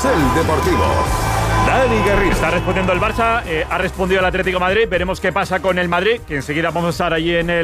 Carrusel Deportivo. Dani Garrido. Está respondiendo el Barça, ha respondido el Atlético de Madrid. Veremos qué pasa con el Madrid, que enseguida vamos a estar allí en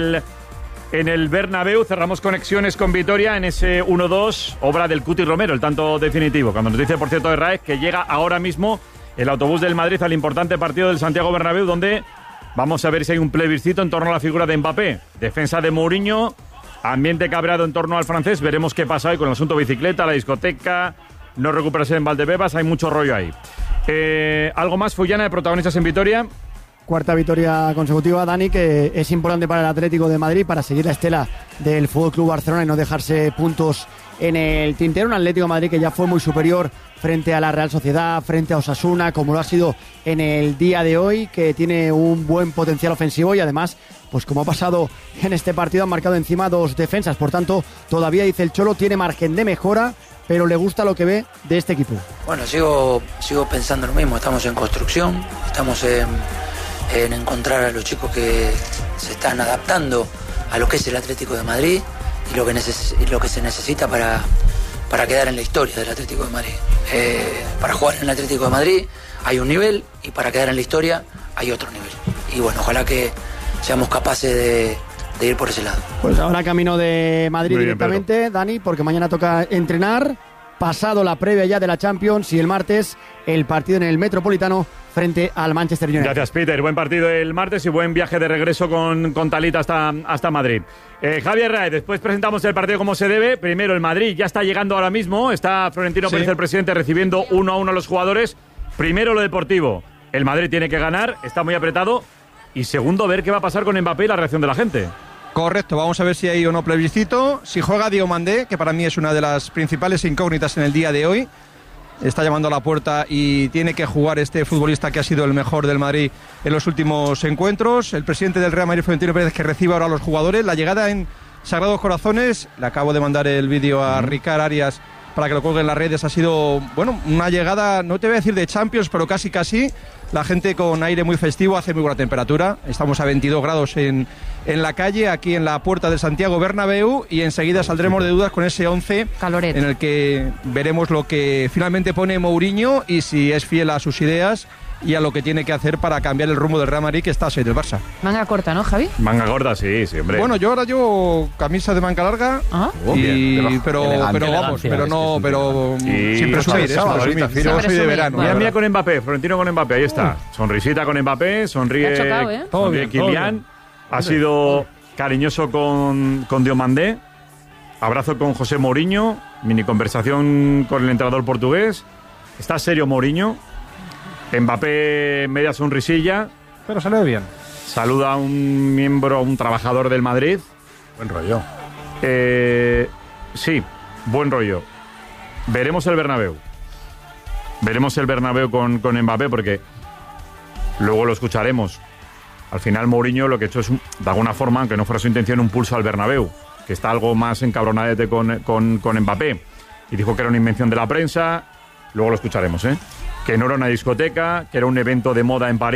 el Bernabéu. Cerramos conexiones con Vitoria en ese 1-2, obra del Cuti Romero, el tanto definitivo. Cuando nos dice, por cierto, de Raez que llega ahora mismo el autobús del Madrid al importante partido del Santiago Bernabéu, donde vamos a ver si hay un plebiscito en torno a la figura de Mbappé. Defensa de Mourinho, ambiente cabreado en torno al francés. Veremos qué pasa hoy con el asunto bicicleta, la discoteca, no recuperarse en Valdebebas. Hay mucho rollo ahí. ¿Algo más, Fullana, de protagonistas en Vitoria? Cuarta victoria consecutiva, Dani, que es importante para el Atlético de Madrid para seguir la estela del FC Barcelona y no dejarse puntos en el tintero. Un Atlético de Madrid que ya fue muy superior frente a la Real Sociedad, frente a Osasuna, como lo ha sido en el día de hoy, que tiene un buen potencial ofensivo y además, pues como ha pasado en este partido, han marcado encima dos defensas. Por tanto, todavía, dice el Cholo, tiene margen de mejora, pero le gusta lo que ve de este equipo. Bueno, sigo pensando lo mismo. Estamos en construcción, estamos en encontrar a los chicos que se están adaptando a lo que es el Atlético de Madrid y lo que se necesita para quedar en la historia del Atlético de Madrid. Para jugar en el Atlético de Madrid hay un nivel y para quedar en la historia hay otro nivel. Y bueno, ojalá que seamos capaces de ir por ese lado. Pues ahora camino de Madrid Muy bien, directamente, Pedro. Dani, porque mañana toca entrenar, pasado la previa ya de la Champions y el martes el partido en el Metropolitano frente al Manchester United. Gracias, Peter. Buen partido el martes y buen viaje de regreso con Talita hasta Madrid. Javier Raez, después presentamos el partido como se debe. Primero, el Madrid ya está llegando ahora mismo. Está Florentino Pérez, el presidente, recibiendo 1-1 a los jugadores. Primero, lo deportivo. El Madrid tiene que ganar, está muy apretado. Y segundo, ver qué va a pasar con Mbappé y la reacción de la gente. Correcto, vamos a ver si hay o no plebiscito. Si juega Diomandé, que para mí es una de las principales incógnitas en el día de hoy. Está llamando a la puerta y tiene que jugar este futbolista que ha sido el mejor del Madrid en los últimos encuentros. El presidente del Real Madrid, Florentino Pérez, que recibe ahora a los jugadores. La llegada en Sagrados Corazones, le acabo de mandar el vídeo a Ricard Arias para que lo colgue en las redes. Ha sido, bueno, una llegada, no te voy a decir de Champions, pero casi. La gente con aire muy festivo, hace muy buena temperatura. Estamos a 22 grados en la calle, aquí en la puerta de Santiago Bernabéu, y enseguida saldremos de dudas con ese 11 Caloret, en el que veremos lo que finalmente pone Mourinho y si es fiel a sus ideas y a lo que tiene que hacer para cambiar el rumbo del Real Madrid, que está a 6 del Barça. Manga corta, ¿no, Javi? Manga gorda, sí, hombre. Bueno, yo ahora llevo camisa de manga larga, pero sin presumir, yo soy de verano. Mira con Mbappé, Florentino con Mbappé, ahí está. Sonrisita con Mbappé, sonríe, sonríe Kylian. Ha sido cariñoso con Diomandé. Abrazo con José Mourinho. Mini conversación con el entrenador portugués. Está serio Mourinho. Mbappé, media sonrisilla. Pero salió bien. Saluda a un miembro, un trabajador del Madrid. Buen rollo. Sí, buen rollo. Veremos el Bernabéu. Veremos el Bernabéu con Mbappé, porque luego lo escucharemos. Al final Mourinho lo que ha hecho es, de alguna forma, aunque no fuera su intención, un pulso al Bernabéu, que está algo más encabronadete con Mbappé. Y dijo que era una invención de la prensa. Luego lo escucharemos, que no era una discoteca, que era un evento de moda en París.